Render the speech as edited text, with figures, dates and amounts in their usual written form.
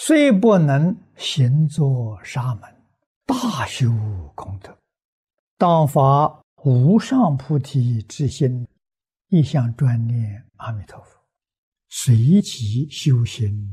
虽不能行作沙门，大修功德，当发无上菩提之心，一向专念阿弥陀佛，随即修行